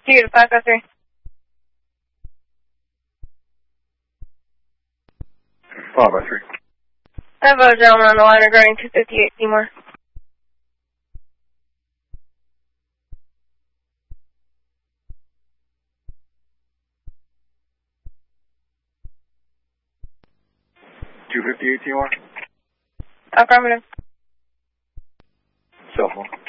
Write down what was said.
2 to 553. Followed by 3. I have a gentleman on the line regarding 258 Seymour. $258 Seymour. Affirmative. Cell phone.